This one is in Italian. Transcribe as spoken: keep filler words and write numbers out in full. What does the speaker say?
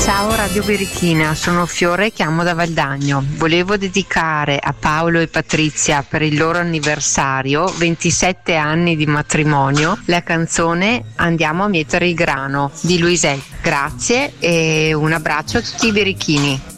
Ciao Radio Berichina, sono Fiore e chiamo da Valdagno. Volevo dedicare a Paolo e Patrizia per il loro anniversario, ventisette anni di matrimonio, la canzone Andiamo a mietere il grano di Luisette. Grazie e un abbraccio a tutti i berichini.